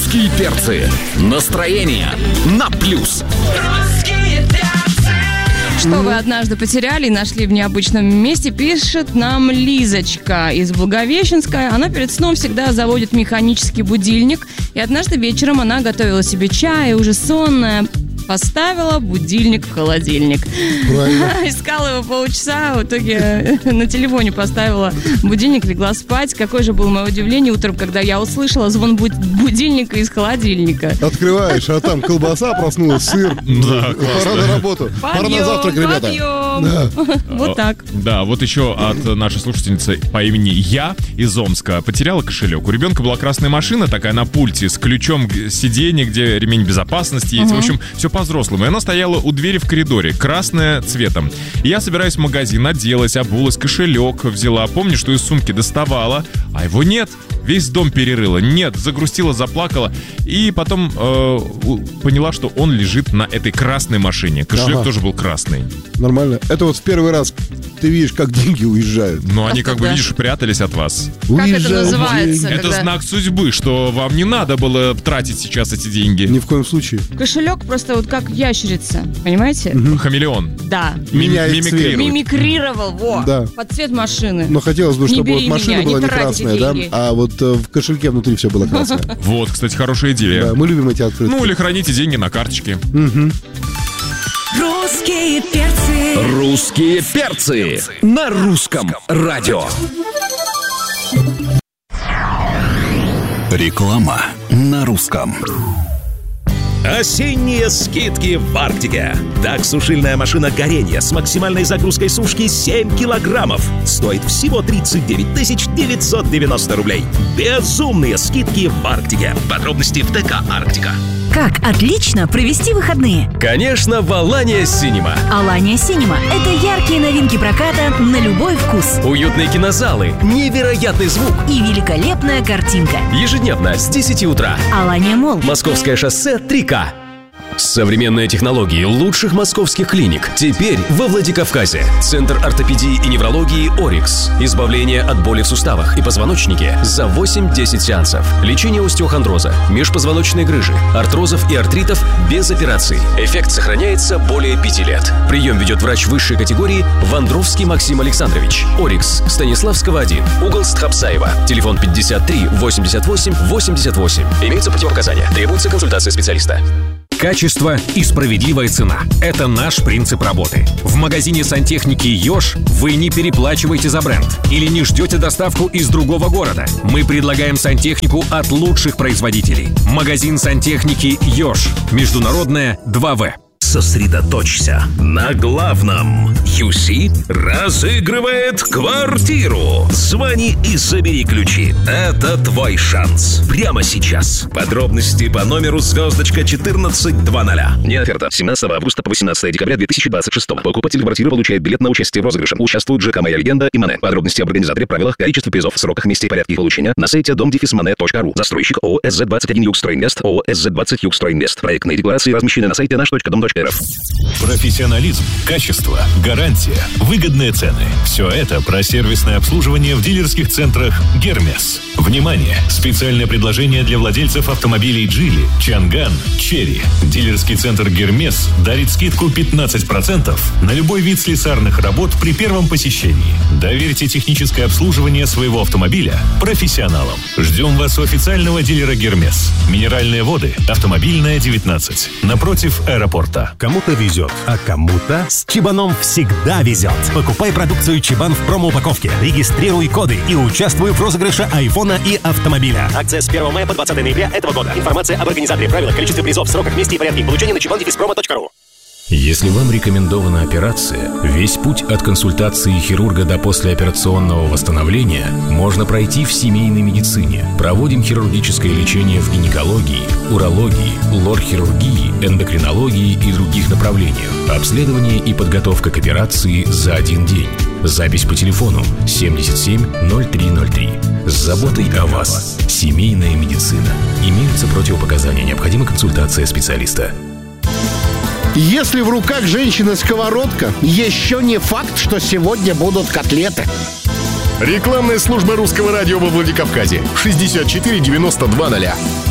Русские перцы. Настроение на плюс. Что вы однажды потеряли и нашли в необычном месте, пишет нам Лизочка из Благовещенска. Она перед сном всегда заводит механический будильник. И однажды вечером она готовила себе чай, уже сонная, поставила будильник в холодильник. Искала его полчаса, в итоге на телефоне поставила будильник, легла спать. Какое же было мое удивление утром, когда я услышала звон будильника из холодильника. Открываешь, а там колбаса проснулась, сыр. Да, пора на работу. Пора на завтрак, ребята. Да. Вот так. Да, вот еще от нашей слушательницы по имени Я из Омска. Потеряла кошелек. У ребенка была красная машина такая на пульте с ключом сиденья, где ремень безопасности есть. В общем, все по-взрослому. И она стояла у двери в коридоре, красная цветом. И я собираюсь в магазин, оделась, обулась, кошелек взяла. Помню, что из сумки доставала, а его нет. Весь дом перерыла. Нет, загрустила, заплакала. И потом поняла, что он лежит на этой красной машине. Кошелек тоже был красный. Нормально. Это вот в первый раз ты видишь, как деньги уезжают. Но они, как бы, видишь, прятались от вас. Как это называется? Это знак судьбы, что вам не надо было тратить сейчас эти деньги. Ни в коем случае. Кошелек просто вот как ящерица, понимаете? Хамелеон. Да. Мимикрировал. Во, да. Под цвет машины. Но хотелось бы, чтобы вот машина была не красная, да? А вот в кошельке внутри все было красное. Вот, кстати, хорошая идея. Да, мы любим эти открытки. Ну, или храните деньги на карточке. Русские перцы. Русские перцы. На русском радио. Реклама на русском. Осенние скидки в Арктике. Так-сушильная машина горения с максимальной загрузкой сушки 7 килограммов стоит всего 39 990 рублей. Безумные скидки в Арктике. Подробности в ТК «Арктика». Как отлично провести выходные? Конечно, в Алания Синема. Алания Синема – это яркие новинки проката на любой вкус. Уютные кинозалы, невероятный звук и великолепная картинка. Ежедневно с 10 утра. Алания Молл. Московское шоссе 3К. Современные технологии лучших московских клиник теперь во Владикавказе. Центр ортопедии и неврологии «Орикс». Избавление от боли в суставах и позвоночнике за 8-10 сеансов. Лечение остеохондроза, межпозвоночной грыжи, артрозов и артритов без операций. Эффект сохраняется более 5 лет. Прием ведет врач высшей категории Вандровский Максим Александрович. «Орикс», Станиславского 1, угол Стхапсаева. Телефон 53 88 88. Имеются противопоказания. Требуется консультация специалиста. Качество и справедливая цена – это наш принцип работы. В магазине сантехники «Ёж» вы не переплачиваете за бренд или не ждете доставку из другого города. Мы предлагаем сантехнику от лучших производителей. Магазин сантехники «Ёж». Международная 2В. Сосредоточься на главном. UC разыгрывает квартиру. Звони и забери ключи. Это твой шанс. Прямо сейчас. Подробности по номеру *1420. Не оферта. 17 августа по 18 декабря 2026. Покупатель квартиры получает билет на участие в розыгрыше. Участвуют ЖК «Моя легенда» и МАНЭ. Подробности об организаторе, правилах, количестве призов, сроках, месте и порядке их получения на сайте dom-mane.ru. Застройщик ООО СЗ-21 Югстройинвест. ООО СЗ-20 Югстройинвест. Проектные декларации размещены на сайте nаш.dom.ru. Профессионализм, качество, гарантия, выгодные цены. Все это про сервисное обслуживание в дилерских центрах «Гермес». Внимание! Специальное предложение для владельцев автомобилей «Джили», «Чанган», «Черри». Дилерский центр «Гермес» дарит скидку 15% на любой вид слесарных работ при первом посещении. Доверьте техническое обслуживание своего автомобиля профессионалам. Ждем вас у официального дилера «Гермес». Минеральные воды, автомобильная 19, напротив аэропорта. Кому-то везет, а кому-то с Чебаном всегда везет. Покупай продукцию Чебан в промо-упаковке, регистрируй коды и участвуй в розыгрыше айфона и автомобиля. Акция с 1 мая по 20 ноября этого года. Информация об организаторе, правилах, количестве призов, сроках, месте и порядке получения на cheban-promo.ru. Если вам рекомендована операция, весь путь от консультации хирурга до послеоперационного восстановления можно пройти в семейной медицине. Проводим хирургическое лечение в гинекологии, урологии, лор-хирургии, эндокринологии и других направлениях. Обследование и подготовка к операции за один день. Запись по телефону 77 0303. С заботой о вас. Семейная медицина. Имеются противопоказания. Необходима консультация специалиста. Если в руках женщины сковородка, еще не факт, что сегодня будут котлеты. Рекламная служба русского радио во Владикавказе. 64 92 0.